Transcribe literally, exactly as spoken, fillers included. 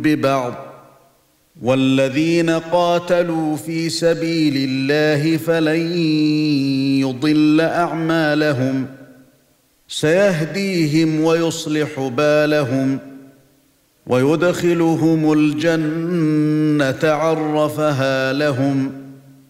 ببعض والذين قاتلوا في سبيل الله فلن يضل أعمالهم سيهديهم ويصلح بالهم ويدخلهم الجنة عرفها لهم